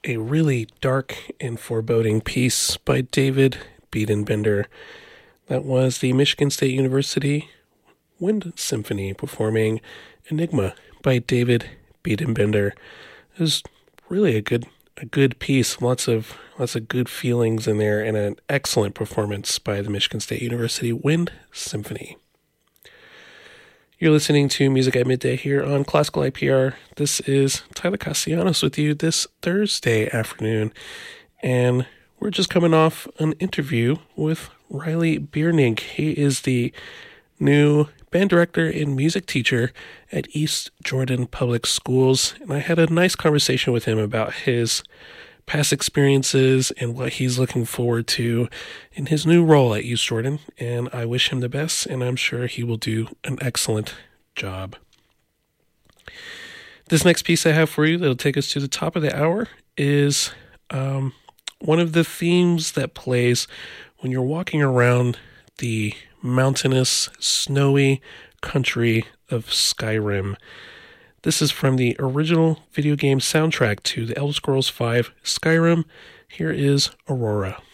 a really dark and foreboding piece by David Biedenbender. That was the Michigan State University Wind Symphony performing Enigma by David Biedenbender. It was really a good piece, lots of good feelings in there, and an excellent performance by the Michigan State University Wind Symphony. You're listening to Music at Midday here on Classical IPR. This is Tyler Castellanos with you this Thursday afternoon, and we're just coming off an interview with Riley Biernig. He is the new band director and music teacher at East Jordan Public Schools, and I had a nice conversation with him about his past experiences and what he's looking forward to in his new role at East Jordan, and I wish him the best, and I'm sure he will do an excellent job. This next piece I have for you that'll take us to the top of the hour is one of the themes that plays when you're walking around the mountainous, snowy country of Skyrim. This is from the original video game soundtrack to The Elder Scrolls V Skyrim. Here is Aurora.